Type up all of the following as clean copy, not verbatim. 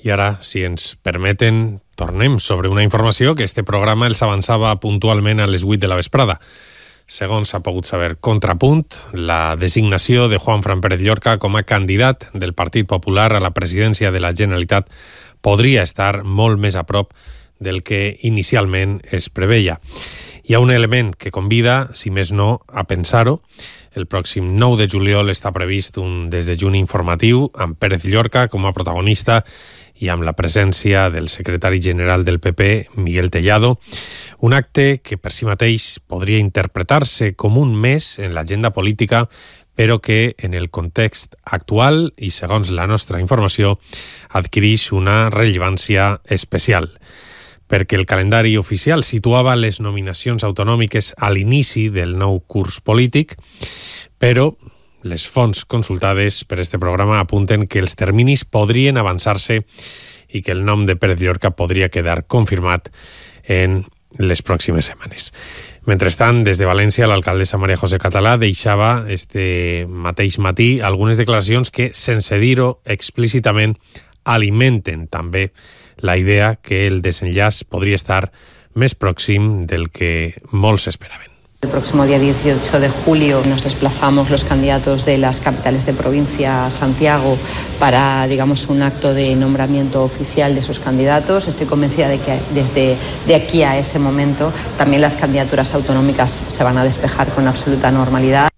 I ara, si ens permeten, tornem sobre una informació que este programa els avançava puntualment a les 8 de la vesprada. Segons s'ha pogut saber Contrapunt, la designació de Juan Fran Pérez Llorca com a candidat del Partit Popular a la presidència de la Generalitat podria estar molt més a prop del que inicialment es preveia. Hi ha un element que convida, si més no, a pensar-ho. El pròxim 9 de juliol està previst un desdejuni informatiu amb Pérez Llorca com a protagonista i amb la presència del secretari general del PP, Miguel Tellado, un acte que per si mateix podria interpretar-se com un mes en l'agenda política, però que en el context actual i segons la nostra informació adquireix una rellevància especial, perquè el calendari oficial situava les nominacions autonòmiques a l'inici del nou curs polític, però les fonts consultades per este programa apunten que els terminis podrien avançar-se i que el nom de Pérez Llorca podria quedar confirmat en les pròximes setmanes. Mentrestant, des de València, l'alcaldessa María José Català deixava este mateix matí algunes declaracions que, sense dir-ho explícitament, alimenten també la idea que el desenllaç podria estar més pròxim del que molts esperaven. El próximo día 18 de julio nos desplazamos los candidatos de las capitales de provincia a Santiago para, digamos, un acto de nombramiento oficial de sus candidatos. Estoy convencida de que desde de aquí a ese momento también las candidaturas autonómicas se van a despejar con absoluta normalidad.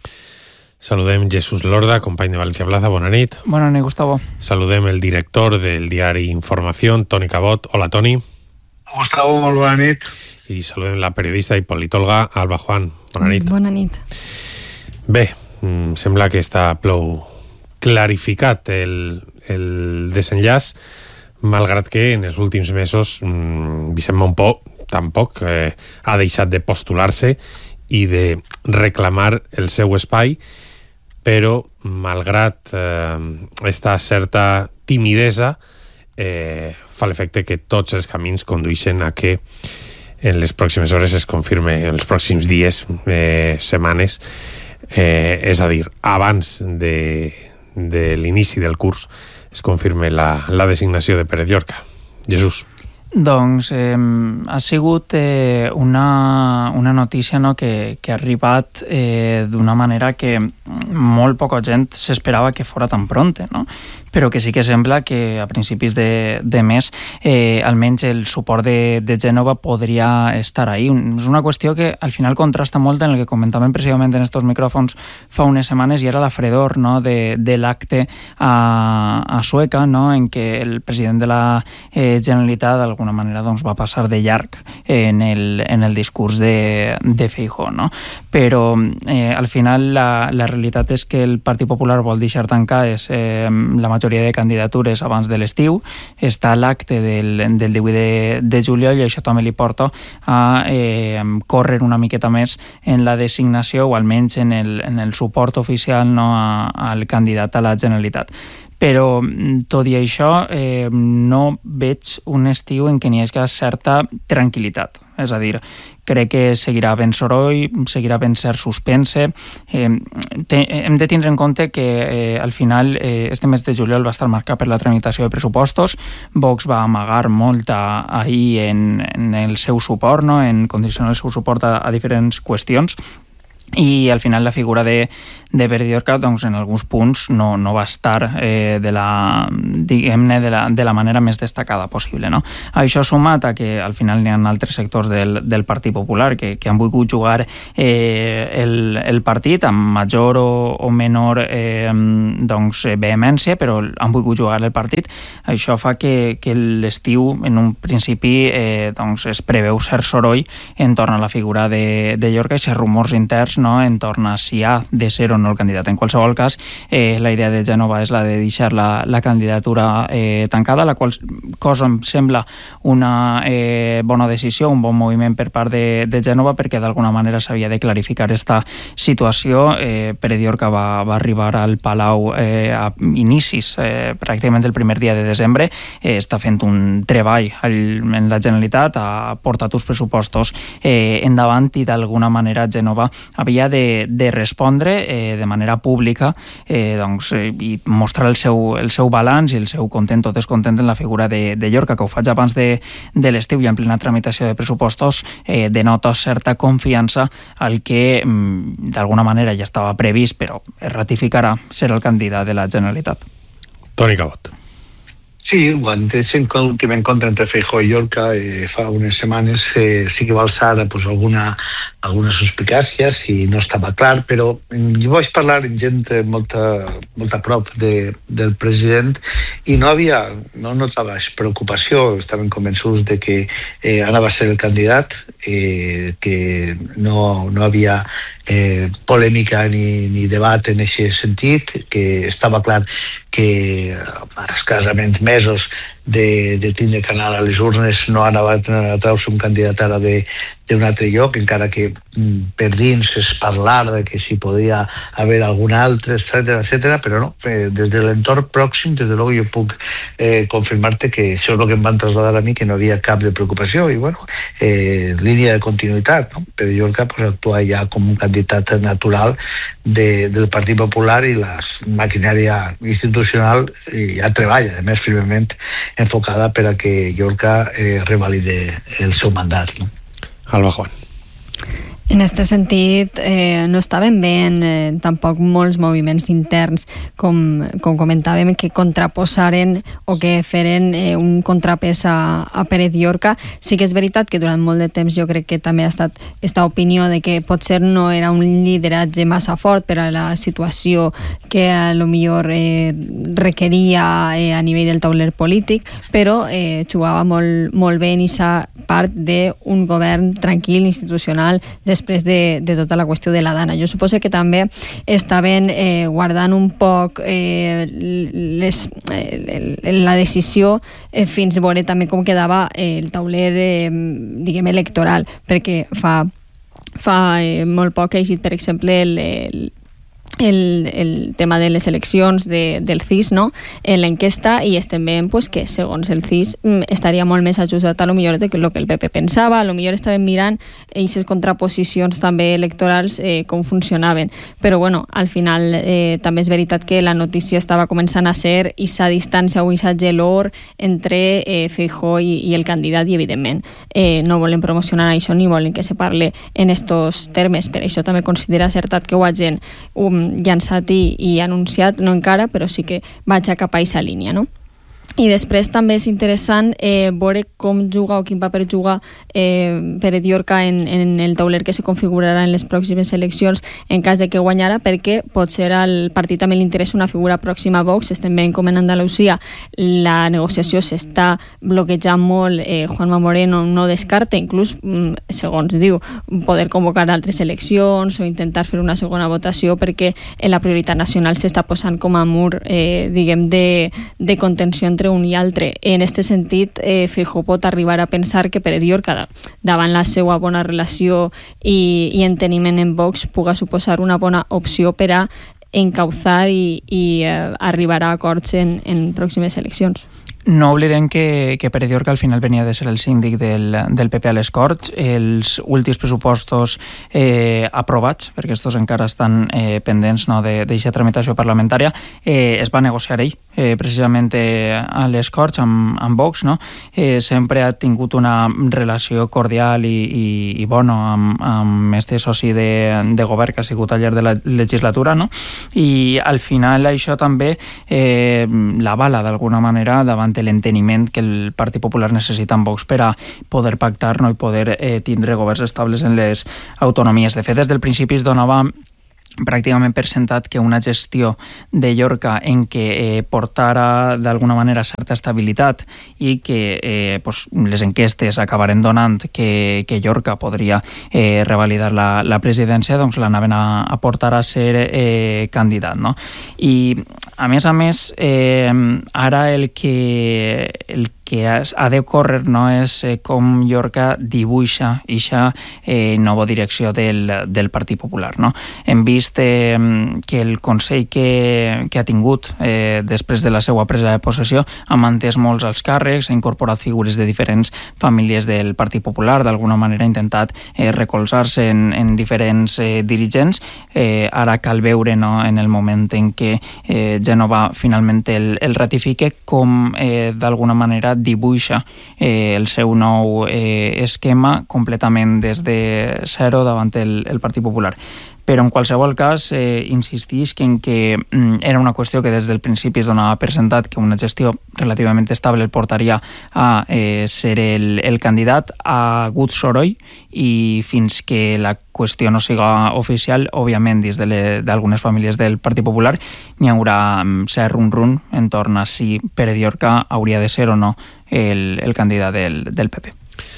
Saludem Jesús Lorda, company de València Plaza. Bona nit. Bona nit, Gustavo. Saludem el director del diari Información, Toni Cabot. Hola, Toni. Gustavo, molt bona nit. I saludem la periodista i politòloga Alba Juan. Bona nit. Bona nit. Bé, sembla que està prou clarificat el desenllaç, malgrat que en els últims mesos Vicent Montpó tampoc ha deixat de postular-se i de reclamar el seu espai, però malgrat esta certa timidesa fa l'efecte que tots els camins condueixen a que en les pròximes hores es confirme, en els pròxims dies, setmanes, és a dir, abans de l'inici del curs, es confirme la designació de Pérez Llorca. Jesús. Doncs ha sigut una notícia, no, que ha arribat d'una manera que molt poca gent s'esperava que fora tan pronte, no? Però que sí que sembla que a principis de mes almenys el suport de Gènova podria estar ahí. És una qüestió que al final contrasta molt en el que comentàvem precisament en estos micròfons fa unes setmanes, i era la fredor, no, de l'acte a Sueca, no, en què el president de la Generalitat d'alguna manera doncs, va passar de llarg en el discurs de Feijóo, no? Però al final la realitat és que el Partit Popular vol deixar tancar la majoria de candidatures abans de l'estiu. Està l'acte del 18 de juliol i això també li porta a córrer una miqueta més en la designació o almenys en el suport oficial, no, al candidat a la Generalitat. Però tot i això no veig un estiu en què n'hi hagi certa tranquil·litat. És a dir, crec que seguirà ben soroll, seguirà ben cert suspense. Hem de tindre en compte que al final este mes de juliol va estar marcat per la tramitació de pressupostos. Vox va amagar molt ahir en el seu suport, no? En condicionar el seu suport a diferents qüestions. I al final la figura de Pérez Llorca, doncs, en alguns punts no va estar de la manera més destacada possible, no? Això sumat a que al final hi ha altres sectors del Partit Popular que han volgut jugar el partit amb major o menor vehemència, però han volgut jugar el partit. Això fa que l'estiu en un principi es preveu cert soroll entorn a la figura de Llorca i els rumors interns, no, en torn a si ha de ser o no el candidat. En qualsevol cas, la idea de Gènova és la de deixar la candidatura tancada, la qual cosa em sembla una bona decisió, un bon moviment per part de Gènova, perquè d'alguna manera s'havia de clarificar aquesta situació. Pérez Llorca va arribar al Palau a inicis, pràcticament el primer dia de desembre. Està fent un treball en la Generalitat, ha portat uns pressupostos endavant i d'alguna manera Gènova ha havia de respondre de manera pública i mostrar el seu balanç i el seu content o descontent en la figura de Llorca, que ho faig abans de l'estiu i en plena tramitació de pressupostos, denota certa confiança al que d'alguna manera ja estava previst, però es ratificarà, serà el candidat de la Generalitat. Toni Cabot. Sí, l'últim encontre entre Feijóo i Llorca fa unes setmanes sí que va alçar alguna suspicàcia i no estava clar, però jo vaig parlar amb gent molt a prop del president i no notava preocupació, estaven convençuts de que anava a ser el candidat, que no havia polèmica ni debat en aquest sentit, que estava clar que a escassament mesos de tindre que anar a les urnes no anava a treure un candidat ara d'un altre lloc, encara que per dins es parlar de que si podia haver algun altre, etcètera, però no, des de l'entorn pròxim, des de luego jo puc confirmar-te que això és el que em van traslladar a mi, que no havia cap de preocupació, i bueno, línia de continuïtat, no? Per Llorca pues, actua ja com un candidat natural del Partit Popular i la maquinària institucional ja treballa, a més, firmement enfocada per a que Llorca revalide el seu mandat, no? Alba Juan. En aquest sentit, no estaven bé tampoc molts moviments interns, com comentàvem, que contraposaren o que feren un contrapès a Pérez Llorca. Sí que és veritat que durant molt de temps jo crec que també ha estat aquesta opinió de que potser no era un lideratge massa fort per a la situació que a lo millor requeria a nivell del tauler polític, però jugava molt bé en aquesta part d'un govern tranquil, institucional, després de tota la qüestió de la Dana. Jo suposo que també estaven guardant un poc la decisió fins a veure també com quedava el tauler, diguem, electoral, perquè fa molt poc ha eixit, per exemple, el tema de les eleccions del CIS, no? En l'enquesta, i estem veient pues, que segons el CIS estaria molt més ajustat a lo millor de que el PP pensava, a lo millor estaven mirant aquestes contraposicions també electorals com funcionaven, però bueno, al final també és veritat que la notícia estava començant a ser aquesta distància o aquesta gelor entre Feijóo i el candidat, i evidentment no volen promocionar això ni volen que se parle en estos termes. Per això també considera acertat que ho hagin llançat i anunciat, no encara, però sí que vaig a cap a aquesta línia, no? I després també és interessant veure com juga o quin paper juga Pérez Llorca en el tauler que se configurarà en les pròximes eleccions en cas de que guanyara, perquè potser al partit també li interessa una figura pròxima a Vox. Estem veient com en Andalusia la negociació s'està bloquejant molt. Juanma Moreno no descarta, inclús, segons diu, poder convocar altres eleccions o intentar fer una segona votació, perquè la prioritat nacional s'està posant com a mur, diguem, de contenció entre un i altre. En aquest sentit, Feijóo pot arribar a pensar que Pérez Llorca, davant la seva bona relació i enteniment en Vox, puga suposar una bona opció per a encauzar i arribar a acords en pròximes eleccions. No oblidem que Pérez Llorca al final venia de ser el síndic del PP a les Corts. Els últims pressupostos aprovats, perquè estos encara estan pendents d'aquesta tramitació parlamentària, es va negociar ell, precisament a les Corts amb Vox, no? Sempre ha tingut una relació cordial i bona amb este soci de govern que ha sigut al llarg de la legislatura, no? I al final això també l'avala d'alguna manera davant l'enteniment que el Partit Popular necessita amb Vox per a poder pactar, no, i poder tindre governs estables en les autonomies. De fet, des del principi es donava pràcticament per sentat que una gestió de Llorca en què portara d'alguna manera certa estabilitat i que les enquestes acabaren donant que Llorca podria revalidar la presidència, doncs l'anaven a portar a ser candidat, no? I a més, ara el que que ha de córrer, no, és com Llorca dibuixa aquesta nova direcció del Partit Popular. No? Hem vist que el Consell que ha tingut després de la seva presa de possessió ha mantès molts alts càrrecs, ha incorporat figures de diferents famílies del Partit Popular, d'alguna manera ha intentat recolzar-se en diferents dirigents. Ara cal veure, no, en el moment en què Gènova finalment el ratifique, com d'alguna manera dibuixa el seu nou esquema completament des de zero davant el Partit Popular. Però en qualsevol cas insistís en que era una qüestió que des del principi es donava per sentat que una gestió relativament estable el portaria a ser el candidat. Ha hagut soroll i fins que la qüestió no siga oficial, òbviament dins d'algunes famílies del Partit Popular n'hi haurà cert run-run entorn a si Pere Llorca hauria de ser o no el candidat del PP.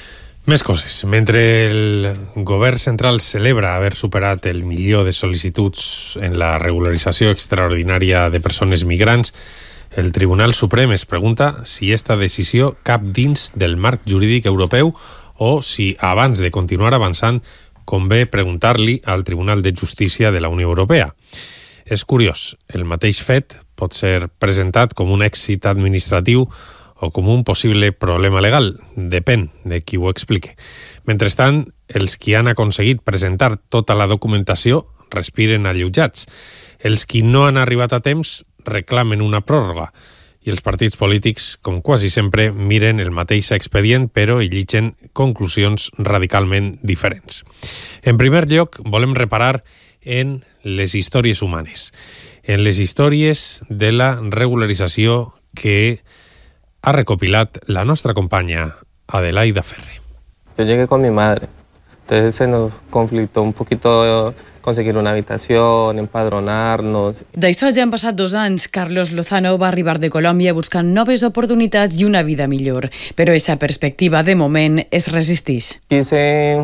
Més coses. Mentre el govern central celebra haver superat el 1.000.000 de sol·licituds en la regularització extraordinària de persones migrants, el Tribunal Suprem es pregunta si esta decisió cap dins del marc jurídic europeu o si, abans de continuar avançant, convé preguntar-li al Tribunal de Justícia de la Unió Europea. És curiós, el mateix fet pot ser presentat com un èxit administratiu o com un possible problema legal, depèn de qui ho explique. Mentrestant, els qui han aconseguit presentar tota la documentació respiren alleujats. Els qui no han arribat a temps reclamen una pròrroga i els partits polítics, com quasi sempre, miren el mateix expedient però llitgen conclusions radicalment diferents. En primer lloc, volem reparar en les històries humanes, en les històries de la regularització que ha recopilat la nuestra compañera Adelaida Ferre. Yo llegué con mi madre, entonces se nos conflictó un poquito conseguir una habitación, empadronarnos. D'això ja han passat 2 anys. Carlos Lozano va arribar de Colòmbia buscant noves oportunitats i una vida millor, però aquesta perspectiva de moment es resisteix. Quise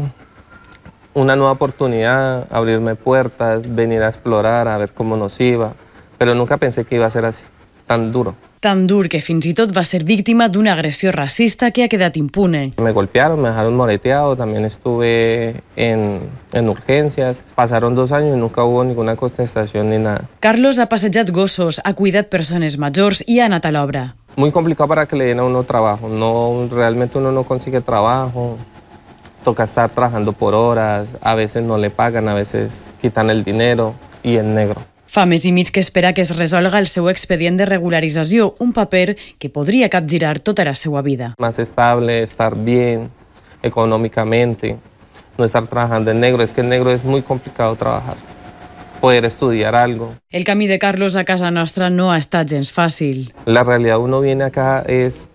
una nueva oportunidad, abrirme puertas, venir a explorar, a ver cómo nos iba, pero nunca pensé que iba a ser así, tan duro. Tan dur que fins i tot va ser víctima d'una agressió racista que ha quedat impune. Me golpearon, me dejaron moreteado, también estuve en urgencias. Pasaron 2 años y nunca hubo ninguna contestación ni nada. Carlos ha passejat gossos, ha cuidat persones majors i ha anat a l'obra. Muy complicado para que le den a uno trabajo. No, realmente uno no consigue trabajo. Toca estar trabajando por horas, a veces no le pagan, a veces quitan el dinero y en negro. Fa mes i mig que espera que es resolga el seu expedient de regularització, un paper que podria capgirar tota la seva vida. Más estable, estar bien económicamente, no estar trabajando en negro. Es que en negro es muy complicado trabajar, poder estudiar algo. El camí de Carlos a casa nostra no ha estat gens fàcil. La realidad, uno viene acá es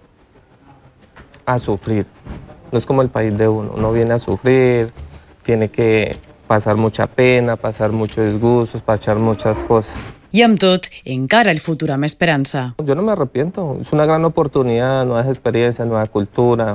a sufrir. No es como el país de uno viene a sufrir, tiene que pasar mucha pena, pasar muchos disgustos, pasar muchas cosas. I amb tot, encara el futur amb esperança. Yo no me arrepiento, es una gran oportunidad, nuevas experiencias, nueva cultura.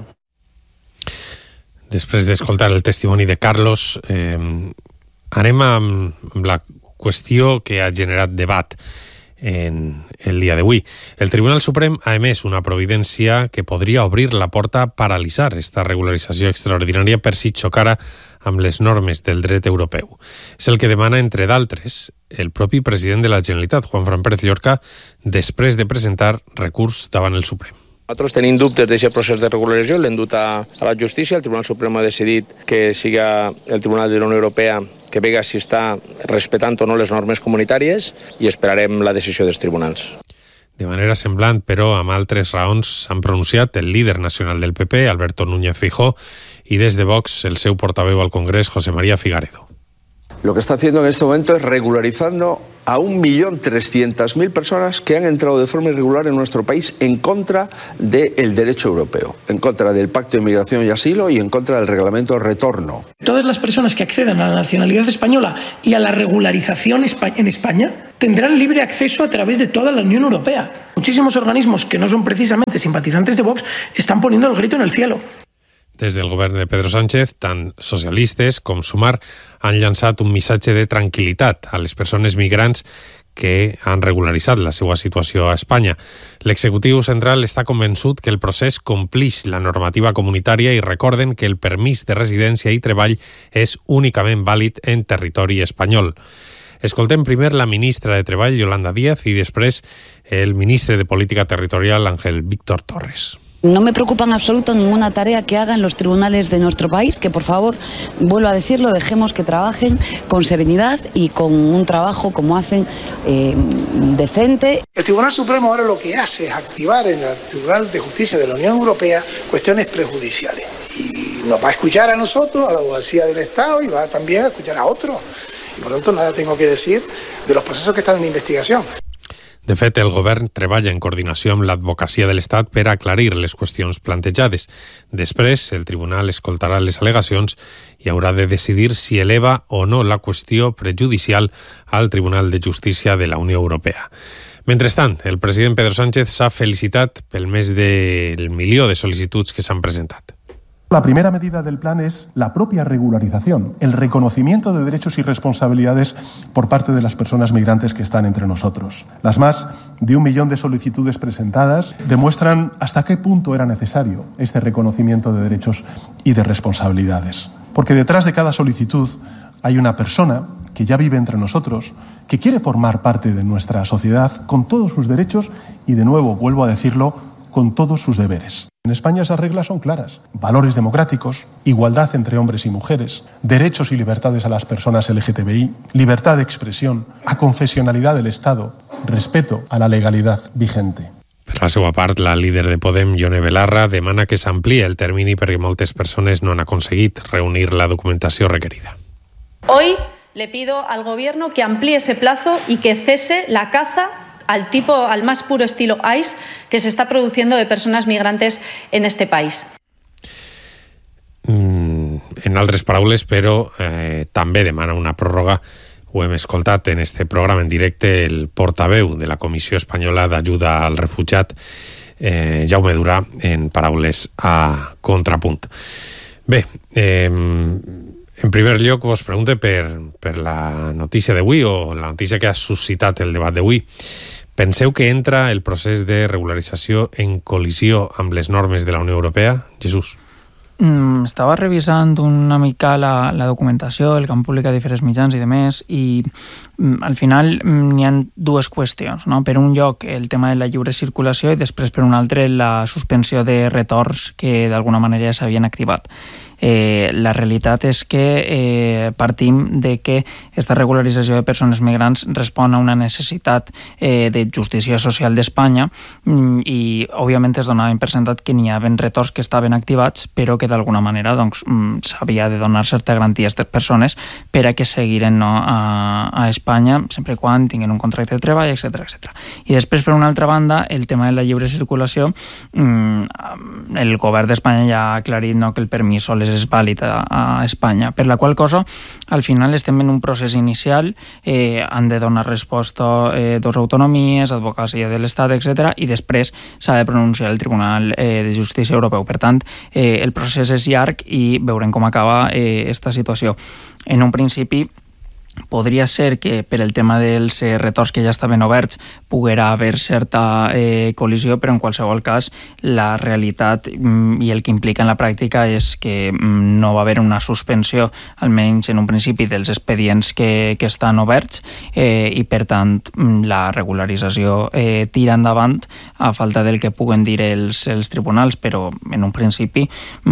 Després d'escoltar el testimoni de Carlos, anem amb la qüestió que ha generat debat en el dia d'avui. El Tribunal Suprem ha emès una providència que podria obrir la porta a paralitzar esta regularització extraordinària per si xocara amb les normes del dret europeu. És el que demana, entre d'altres, el propi president de la Generalitat, Juan Pérez Llorca, després de presentar recurs davant el Suprem. Nosaltres tenim dubtes d'aquest procés de regularització, l'hem dut a la justícia, el Tribunal Suprem ha decidit que siga el Tribunal de la Unió Europea que vega si està respectant o no les normes comunitàries i esperarem la decisió dels tribunals. De manera semblant, però, amb altres raons, s'han pronunciat el líder nacional del PP, Alberto Núñez Feijóo, i des de Vox, el seu portaveu al Congrés, José María Figaredo. Lo que está haciendo en este momento es regularizando a 1.300.000 personas que han entrado de forma irregular en nuestro país en contra del derecho europeo, en contra del Pacto de Inmigración y Asilo y en contra del Reglamento de Retorno. Todas las personas que accedan a la nacionalidad española y a la regularización en España tendrán libre acceso a través de toda la Unión Europea. Muchísimos organismos que no son precisamente simpatizantes de Vox están poniendo el grito en el cielo. Des del govern de Pedro Sánchez, tant socialistes com Sumar han llançat un missatge de tranquil·litat a les persones migrants que han regularitzat la seva situació a Espanya. L'executiu central està convençut que el procés complix la normativa comunitària i recorden que el permís de residència i treball és únicament vàlid en territori espanyol. Escoltem primer la ministra de Treball, Yolanda Díaz, i després el ministre de Política Territorial, Ángel Víctor Torres. No me preocupa en absoluto ninguna tarea que hagan los tribunales de nuestro país, que por favor, vuelvo a decirlo, dejemos que trabajen con serenidad y con un trabajo como hacen decente. El Tribunal Supremo ahora lo que hace es activar en el Tribunal de Justicia de la Unión Europea cuestiones prejudiciales. Y nos va a escuchar a nosotros, a la abogacía del Estado, y va también a escuchar a otros. Y por lo tanto nada tengo que decir de los procesos que están en investigación. De fet, el govern treballa en coordinació amb l'advocacia de l'Estat per aclarir les qüestions plantejades. Després, el tribunal escoltarà les al·legacions i haurà de decidir si eleva o no la qüestió prejudicial al Tribunal de Justícia de la Unió Europea. Mentrestant, el president Pedro Sánchez s'ha felicitat pel més del milió de sol·licituds que s'han presentat. La primera medida del plan es la propia regularización, el reconocimiento de derechos y responsabilidades por parte de las personas migrantes que están entre nosotros. Las más de 1 millón de solicitudes presentadas demuestran hasta qué punto era necesario este reconocimiento de derechos y de responsabilidades. Porque detrás de cada solicitud hay una persona que ya vive entre nosotros, que quiere formar parte de nuestra sociedad con todos sus derechos y, de nuevo, vuelvo a decirlo, con todos sus deberes. En España esas reglas son claras. Valores democráticos, igualdad entre hombres y mujeres, derechos y libertades a las personas LGTBI, libertad de expresión, aconfesionalidad del Estado, respeto a la legalidad vigente. Per la seva part, la líder de Podem, Ione Belarra, demana que s'ampliï el termini perquè moltes persones no han aconseguit reunir la documentació requerida. Hoy le pido al Gobierno que amplíe ese plazo y que cese la caza al más puro estilo ICE que se está produciendo de personas migrantes en este país. En altres paraules, però també demana una pròrroga. Ho hem escoltat en este programa en directe el portaveu de la Comissió Espanyola d'Ajuda al Refugiat, Jaume Durà, en paraules a Contrapunt. Bé, en primer lloc vos pregunte per la notícia d'avui o la notícia que ha suscitat el debat d'avui. Penseu que entra el procés de regularització en col·lisió amb les normes de la Unió Europea? Jesús. Estava revisant una mica la documentació, el que han publicat diferents mitjans i demés, i al final n'hi ha dues qüestions, no? Per un lloc el tema de la lliure circulació i després per un altre la suspensió de retorns que d'alguna manera ja s'havien activat. La realitat és que partim de que aquesta regularització de persones migrants respon a una necessitat de justícia social d'Espanya i òbviament es donaven per sentat que n'hi havia retorns que estaven activats però que d'alguna manera s'havia de donar certa garantia a aquestes persones per a que seguiren a Espanya sempre quan tinguin un contracte de treball, etc. I després, per una altra banda, el tema de la lliure circulació, el govern d'Espanya ja ha aclarit que el permís sols és vàlid a Espanya, per la qual cosa al final estem en un procés inicial, han de donar resposta dos autonomies, advocacia de l'Estat, etc. i després s'ha de pronunciar el Tribunal de Justícia Europeu. Per tant, el procés és llarg i veurem com acaba aquesta situació. En un principi podria ser que per el tema dels retorns que ja estaven oberts poguera haver certa col·lisió, però en qualsevol cas la realitat i el que implica en la pràctica és que no va haver una suspensió, almenys en un principi, dels expedients que estan oberts i per tant la regularització tira endavant a falta del que puguen dir els tribunals, però en un principi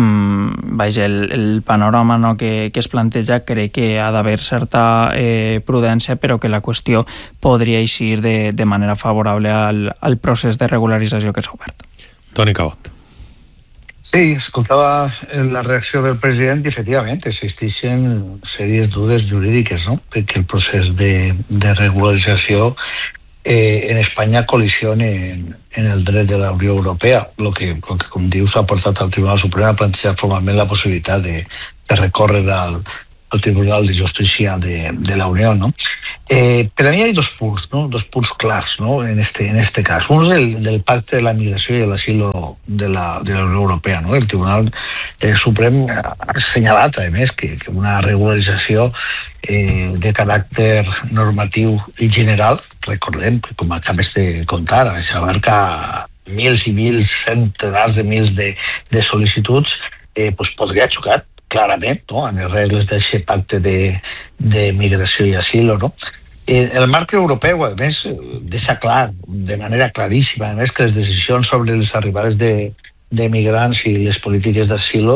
el panorama que es planteja crec que ha d'haver certa prudència, però que la qüestió podria eixir de manera favorable al procés de regularització que s'ha obert. Toni Cabot. Sí, escoltava la reacció del president i efectivament existeixen sèries dudes jurídiques, no? Perquè el procés de regularització en Espanya col·lisione en el dret de la Unió Europea, lo que com dius ha portat al Tribunal Suprem a plantejar formalment la possibilitat de recórrer al al Tribunal de Justícia de la Unió, no? Per a mi hi ha dos punts clars, no? en este cas. Un és del Pacte de la Migració i l'Asilo de la Unió Europea, no? El Tribunal Suprem ha assenyalat, a més, que una regularització de caràcter normatiu i general, recordem que, com acabes de contar, s'abarca mils i mils, centenars de mils de sol·licituds, podria xocar clarament, no?, en les regles d'aquest pacte de migració i asilo, no? El marc europeu, a més, deixa clar, de manera claríssima, a més, que les decisions sobre les arribades de migrants i les polítiques d'asilo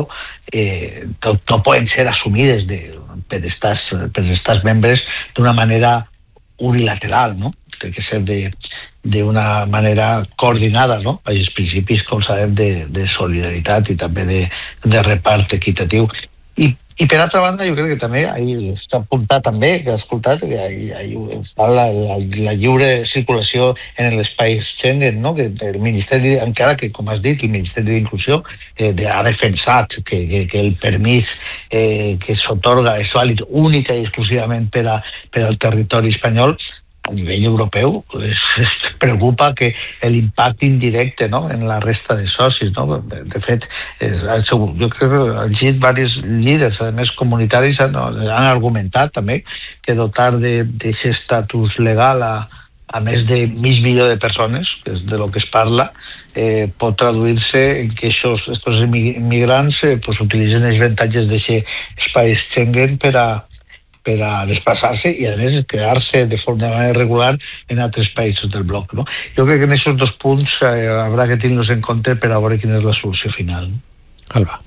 no poden ser assumides per estats membres d'una manera unilateral, no? Té que ser d'una manera coordinada, no? Els principis, com sabem, de solidaritat i també de repart equitatiu. I per altra banda, jo crec que també s'ha apuntat també, que ha escoltat, que fa la lliure circulació en l'espai Schengen, no? Que el Ministeri, encara que, com has dit, el Ministeri d'Inclusió ha defensat que el permís que s'atorga és vàlid única i exclusivament per al territori espanyol. A nivell europeu es preocupa que l'impacte indirecte, no?, en la resta de socis, no? De fet, jo crec que han llegit diversos líders, a més comunitaris, han argumentat també que dotar d'aquest estatus legal a més de mig milió de persones, que és de lo que es parla, pot traduir-se en que aquests immigrants utilitzen els avantatges d'aquest espai Schengen per a desplaçar-se i, a més, quedar-se de forma regular en altres països del bloc, no? Jo crec que en aquests dos punts haurà que tenir-los en compte per a veure quina és la solució final. Alba.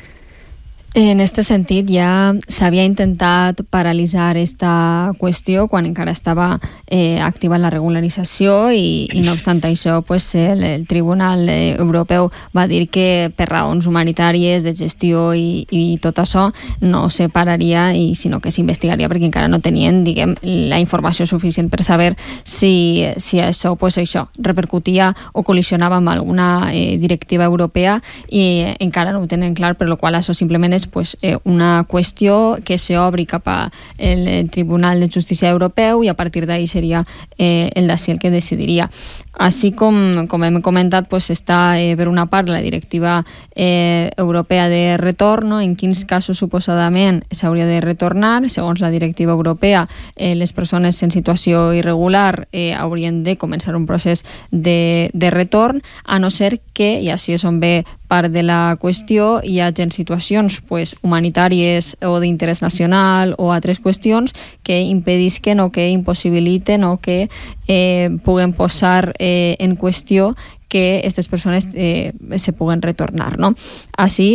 En aquest sentit, ja s'havia intentat paralitzar aquesta qüestió quan encara estava activa la regularització i no obstant això, el Tribunal Europeu va dir que per raons humanitàries, de gestió i tot això no se pararia, sinó que s'investigaria perquè encara no tenien, diguem, la informació suficient per saber si això repercutia o col·lisionava amb alguna directiva europea i encara no ho tenen clar, per la qual això simplement és una qüestió que s'obri cap al Tribunal de Justícia Europeu i a partir d'ahí seria el d'ací el que decidiria. Així com hem comentat, està per una part la directiva europea de retorn, en quins casos suposadament s'hauria de retornar. Segons la directiva europea, les persones en situació irregular haurien de començar un procés de retorn, a no ser que, i així és on ve part de la qüestió, hi hagi situacions humanitàries o d'interès nacional o altres qüestions que impedisquen o que impossibiliten o que puguen posar en qüestió que aquestes persones se puguen retornar, no? Així,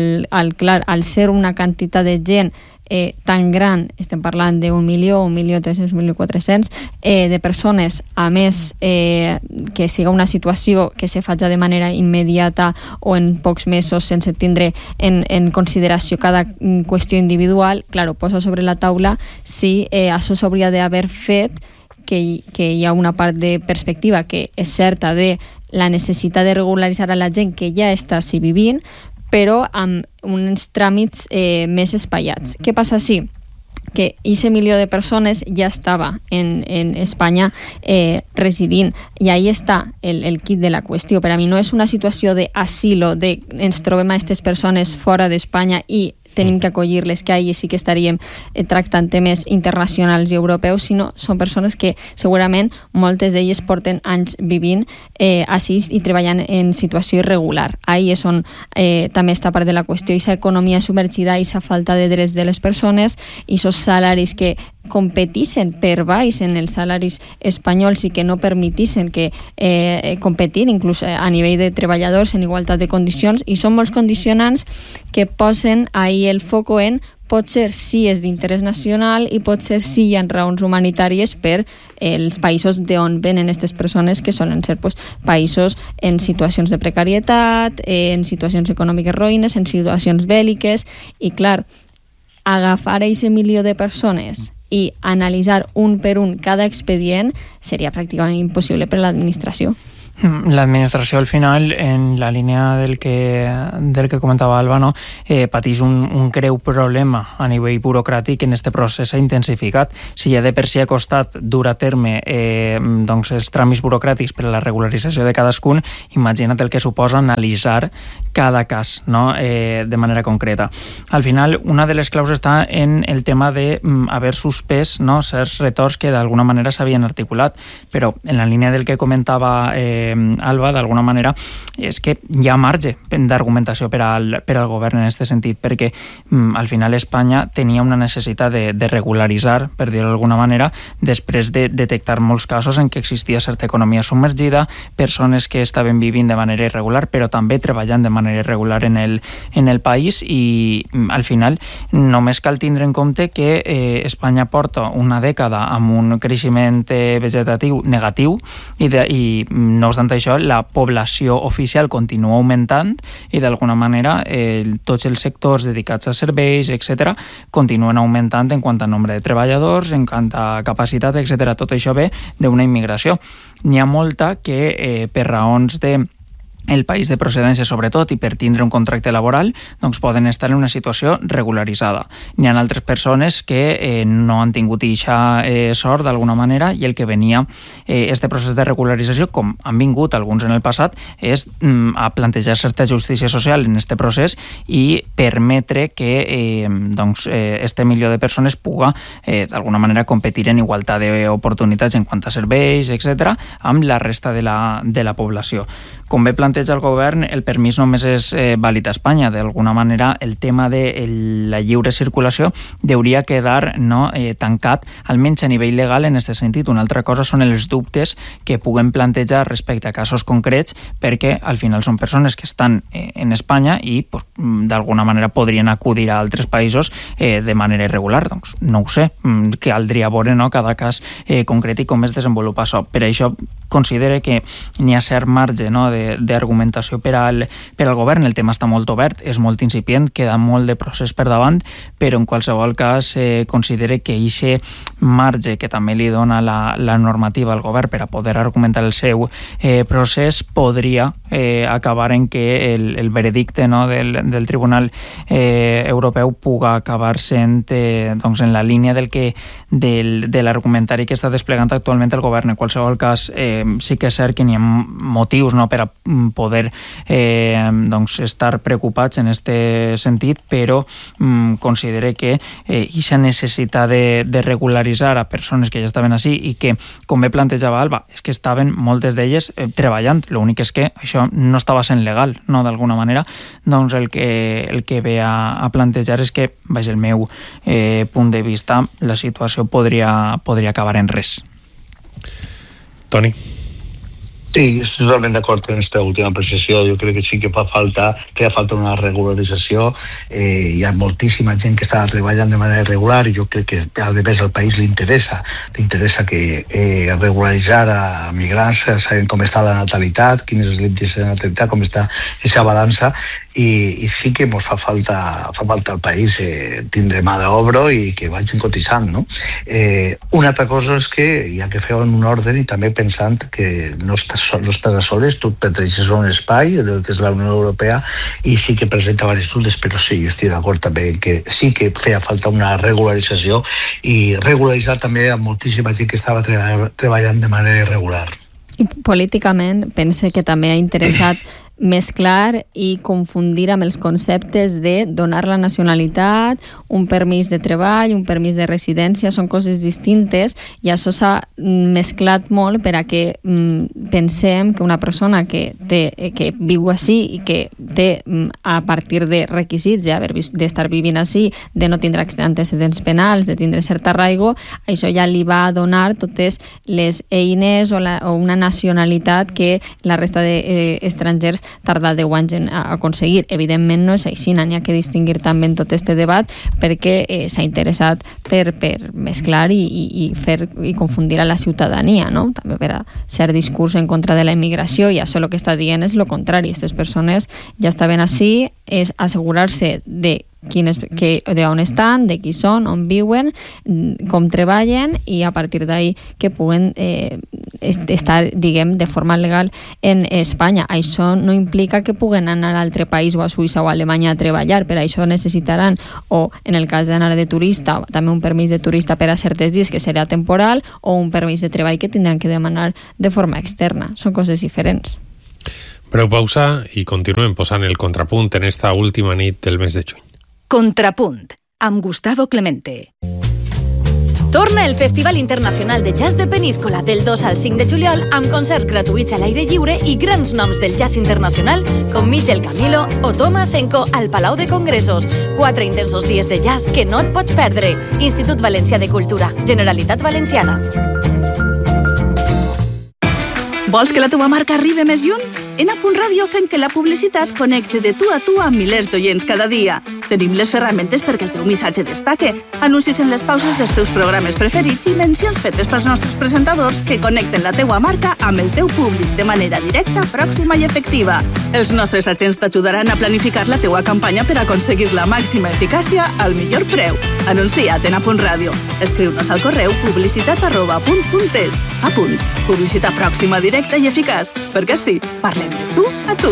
al ser una quantitat de gent tan gran, estem parlant d'1 milió, 1.300.000, 1.400.000 de persones, a més que siga una situació que se faci de manera immediata o en pocs mesos sense tindre en consideració cada qüestió individual, clar, ho posa sobre la taula si això s'hauria d'haver fet, que hi ha una part de perspectiva que és certa de la necessitat de regularitzar a la gent que ja està així vivint, però amb uns tràmits més espaiats. Què passa així? Que aquest milió de persones ja estava en Espanya residint, i ahí està el quid de la qüestió. Per a mi no és una situació d'asilo, ens trobem a aquestes persones fora d'Espanya i tenim que acollir-les, que ahir sí que estaríem tractant temes internacionals i europeus, sinó són persones que segurament moltes d'elles porten anys vivint així i treballant en situació irregular. Ahir és on també està part de la qüestió, aquesta economia submergida, aquesta falta de drets de les persones i aquests salaris que competixen per baix en els salaris espanyols i que no permetixen que competir inclús a nivell de treballadors en igualtat de condicions, i són molts condicionants que posen ahir el foco en potser sí és d'interès nacional i potser sí hi ha raons humanitàries per els països d'on venen aquestes persones, que solen ser països en situacions de precarietat, en situacions econòmiques roïnes, en situacions bèl·liques, i clar, agafar aquest milió de persones i analitzar un per un cada expedient seria pràcticament impossible per a l'administració. L'administració al final, en la línia del que comentava Alba, no? Pateix un greu problema a nivell burocràtic en aquest procés s'ha intensificat. Si ja de per si ha costat dur a terme doncs els tràmits burocràtics per a la regularització de cadascun, imagina't el que suposa analitzar cada cas, no? De manera concreta. Al final, una de les claus està en el tema d'haver suspès, no? Certs retorns que d'alguna manera s'havien articulat, però en la línia del que comentava Alba, d'alguna manera, és que hi ha marge d'argumentació per al govern en aquest sentit, perquè al final Espanya tenia una necessitat de regularitzar, per dir-ho d'alguna manera, després de detectar molts casos en què existia certa economia submergida, persones que estaven vivint de manera irregular, però també treballant de manera irregular en el país, i al final només cal tindre en compte que Espanya porta una dècada amb un creixement vegetatiu negatiu i no obstant això, la població oficial continua augmentant i d'alguna manera tots els sectors dedicats a serveis, etc., continuen augmentant en quant a nombre de treballadors, en quant a capacitat, etc. Tot això ve d'una immigració. N'hi ha molta que per raons el país de procedència, sobretot, i per tindre un contracte laboral, doncs poden estar en una situació regularitzada. N'hi ha altres persones que no han tingut eixa sort d'alguna manera, i el que venia este procés de regularització, com han vingut alguns en el passat, és a plantejar certa justícia social en este procés i permetre que este milió de persones puga d'alguna manera competir en igualtat d'oportunitats en quant a serveis, etc., amb la resta de la població. Com bé planteja el govern, el permís només és vàlid a Espanya. D'alguna manera, el tema de la lliure circulació hauria quedar tancat, almenys a nivell legal, en aquest sentit. Una altra cosa són els dubtes que puguem plantejar respecte a casos concrets, perquè al final són persones que estan en Espanya i d'alguna manera podrien acudir a altres països de manera irregular. Doncs no ho sé, caldria veure cada cas concret i com es desenvolupa això. Per això considere que n'hi ha cert marge d'argumentació per al govern. El tema està molt obert, és molt incipient, queda molt de procés per davant, però en qualsevol cas considere que aquest marge que també li dona la normativa al govern per a poder argumentar el seu procés podria acabar en que el veredicte del Tribunal Europeu puga acabar sent en la línia de l'argumentari que està desplegant actualment el govern. En qualsevol cas, sí que és cert que n'hi ha motius per a poder estar preocupats en aquest sentit, però considere que aquesta necessitat de regularitzar a persones que ja estaven així i que, com bé plantejava Alba, és que estaven moltes d'elles treballant. L'únic és que això no estava sent legal, d'alguna manera. Doncs el que ve a plantejar és que, baix el meu punt de vista, la situació podria acabar en res. Toni. Sí, estic totalment d'acord en aquesta última apreciació. Jo crec que sí que fa falta una regularització. Hi ha moltíssima gent que està treballant de manera irregular i jo crec que a més al país li interessa que regularitzar a migrants, sabem com està la natalitat, quin és l'índex de natalitat, com està aquesta balança, i sí que ens fa falta al país tindre mà d'obra i que vagin cotitzant, no? Una altra cosa és que hi ha que fer un ordre i també pensant que no estàs a soles, tu perteneixes a un espai, que és la Unió Europea, i sí que presenta diversos dubtes, però sí, jo estic d'acord també que sí que feia falta una regularització i regularitzar també a moltíssima gent que estava treballant de manera irregular. I políticament pense que també ha interessat mesclar i confundir amb els conceptes de donar la nacionalitat, un permís de treball, un permís de residència, són coses distintes i això s'ha mesclat molt per a que pensem que una persona que viu així i que té a partir de requisits d'estar vivint així, de no tindre antecedents penals, de tindre cert arraigo, això ja li va donar totes les eines o una nacionalitat que la resta d'estrangers tarda 10 anys en aconseguir. Evidentment no és així, n'hi ha que distingir també en tot este debat perquè s'ha interessat per mesclar i fer i confundir a la ciutadania, no? També per a cert discurs en contra de la immigració, i això el que està dient és el contrari. Aquestes persones ja estaven així, és assegurar-se de d'on estan, de qui són, on viuen, com treballen, i a partir d'ahí que puguen estar, diguem, de forma legal en Espanya. Això no implica que puguen anar a altre país o a Suïssa o a Alemanya a treballar. Per això necessitaran, o en el cas d'anar de turista, també un permís de turista per a certes dies, que serà temporal, o un permís de treball que tindran que demanar de forma externa. Són coses diferents. Breu pausa i continuem posant el contrapunt en esta última nit del mes de juny. Contrapunt, amb Gustavo Clemente. Torna el Festival Internacional de Jazz de Peníscola del 2 al 5 de juliol amb concerts gratuïts a l'aire lliure i grans noms del jazz internacional com Michel Camilo o Thomas Senko al Palau de Congressos. 4 intensos dies de jazz que no et pots perdre. Institut Valencià de Cultura, Generalitat Valenciana. Vols que la teva marca arribi més lluny? En A.Radio fem que la publicitat connecte de tu a tu amb milers d'oients cada dia. Tenim les ferramentes perquè el teu missatge destaque, anuncis en les pauses dels teus programes preferits i mencions fetes pels nostres presentadors que connecten la teua marca amb el teu públic de manera directa, pròxima i efectiva. Els nostres agents t'ajudaran a planificar la teua campanya per aconseguir la màxima eficàcia al millor preu. Anuncia't en A.Radio. Escriu-nos al correu publicitat@punt.es. A punt. Publicitat pròxima, directa i eficaç. Perquè sí, parlem de tu a tu.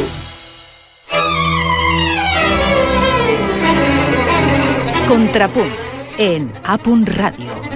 Contrapunt en A.Radio.